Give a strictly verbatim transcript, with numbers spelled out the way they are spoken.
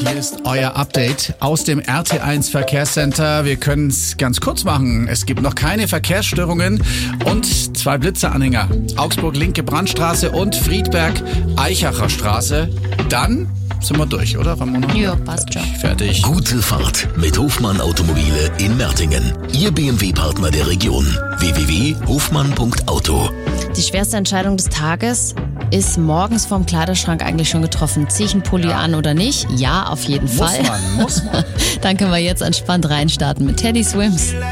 Hier ist euer Update aus dem R T eins Verkehrscenter. Wir können es ganz kurz machen. Es gibt noch keine Verkehrsstörungen und zwei Blitzeranhänger. Augsburg-Linke Brandstraße und Friedberg-Eichacher Straße. Dann sind wir durch, oder Ramona? Ja, passt schon. Fertig. Gute Fahrt mit Hofmann Automobile in Mertingen. Ihr B M W-Partner der Region. w w w punkt hofmann punkt auto. Die schwerste Entscheidung des Tages ist morgens vorm Kleiderschrank eigentlich schon getroffen. Zieh ich einen Pulli Ja. an oder nicht? Ja, auf jeden Muss Fall. man, muss man. Dann können wir jetzt entspannt reinstarten mit Teddy Swims.